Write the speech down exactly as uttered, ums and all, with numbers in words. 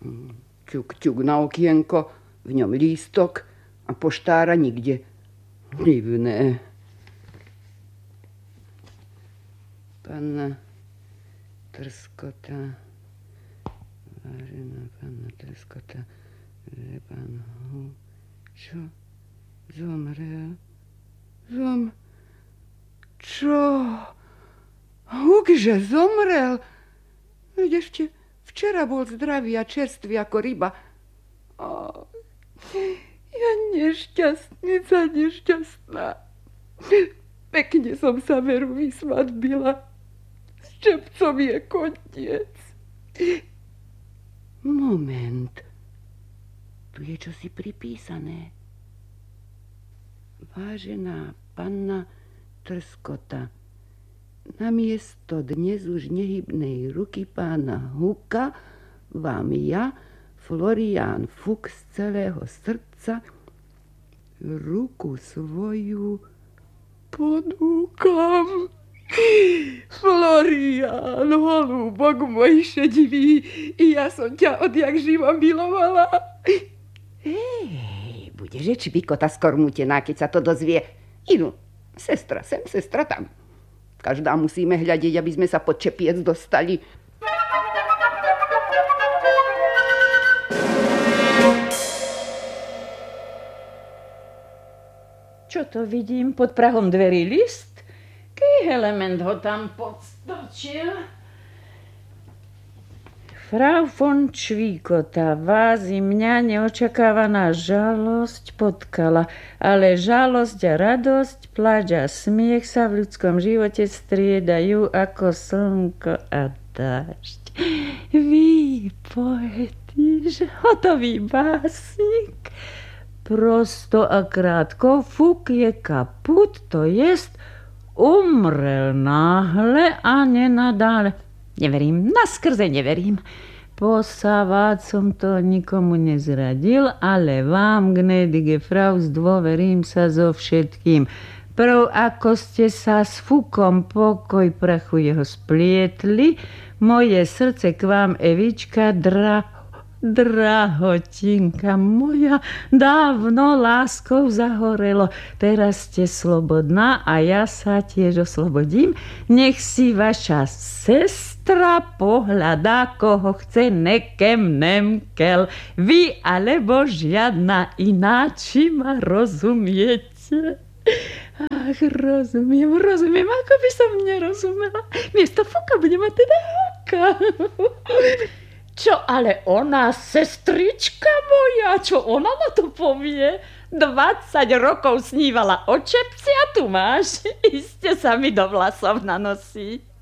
Ťuk, ťuk na okienko, v ňom lístok a poštára nikde. Divné. Panna Trskota, vážená panna Trskota, že pán Huk, čo? Zomrel? Zom... Čo? Huk, že zomrel? Veď ešte včera bol zdravý a čerstvý ako ryba. Oh, ja nešťastnica, nešťastná. Pekne som sa veru vysvadbila. S Čepcom je koniec. Moment. Tu je čosi pripísané. Vážená panna Trskota, namiesto dnes už nehybnej ruky pána Huka vám ja, Florián Fuk, z celého srdca ruku svoju ponúkam. Florián, holúbok môj šedivý, ja som ťa odjak živo milovala. Hej, budeš čvikota skormutená, keď sa to dozvie. Inu, sestra sem, sestra tam. Každá musíme hľadiť, aby sme sa pod čepiec dostali. Čo to vidím? Pod prahom dverí list? Ký element ho tam podstočil? Frau von Čvíkota, vás i mňa neočakávaná žalosť potkala, ale žalosť a radosť, pláč a smiech sa v ľudskom živote striedajú ako slnko a dážď. Vy, poetíž, hotový básnik, prosto a krátko, Fuk je kaput, to jest umrel náhle a nenadále. Neverím, naskrze neverím. Posávať som to nikomu nezradil, ale vám, gnädige Frau, zdôverím sa so všetkým. Prv, ako ste sa s Fukom pokoj prachu jeho splietli, moje srdce k vám, Evička, dra... drahotinka moja, dávno láskou zahorelo. Teraz ste slobodná a ja sa tiež oslobodím. Nech si vaša sestra pohľadá, koho chce, nekem nemkel. Vy alebo žiadna iná, či ma rozumiete? Ach, rozumiem, rozumiem, ako by som nerozumela. Miesto Fuka budem mať teda Huka. Čo ale ona, sestrička moja, čo ona na to povie? dvadsať rokov snívala o Čepci a tu máš. Iste sa mi do vlasov nanosí.